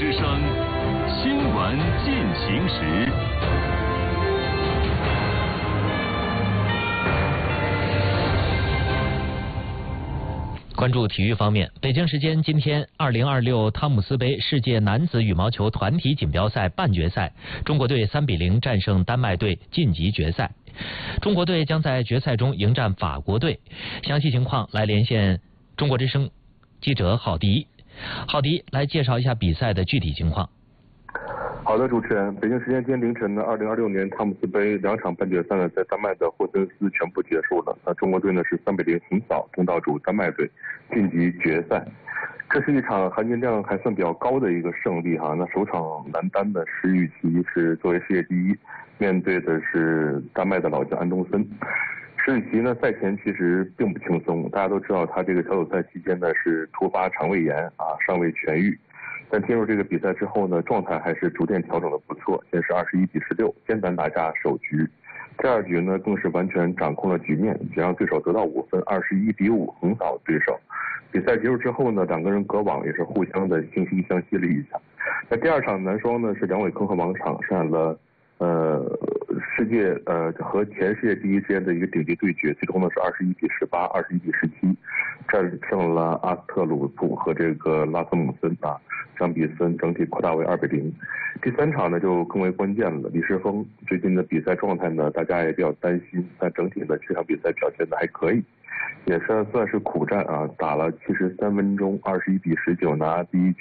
之声，新闻进行时。 关注体育方面，北京时间今天，2026汤姆斯杯世界男子羽毛球团体锦标赛半决赛，中国队3比0战胜丹麦队晋级决赛。中国队将在决赛中迎战法国队。详细情况来连线中国之声记者郝迪。郝迪来介绍一下比赛的具体情况。 好的，主持人，北京时间今天凌晨呢，2026年汤姆斯杯2场半决赛呢，在丹麦的霍森斯全部结束了。那中国队呢是3比0横扫东道主丹麦队，晋级决赛。这是一场含金量还算比较高的一个胜利哈。那首场男单的石宇奇是作为世界第一，面对的是丹麦的老将安东森。石宇奇呢赛前其实并不轻松，大家都知道他这个小组赛期间呢是突发肠胃炎尚未痊愈。但进入这个比赛之后呢，状态还是逐渐调整的不错。先是21比16艰难拿下首局，第二局呢更是完全掌控了局面，只让对手得到5分，21比5横扫对手。比赛结束之后呢，两个人隔网也是互相的惺惺相惜了一下。那第二场男双呢是梁伟铿和王昶上演了世界和前世界第一之间的一个顶级对决，最终呢是21比18、21比17，战胜了阿斯特鲁普和这个拉斯姆森将比分整体扩大为2比0。第三场呢就更为关键了，李世峰最近的比赛状态呢，大家也比较担心，但整体呢这场比赛表现的还可以，也算是苦战打了73分钟，21比19拿第一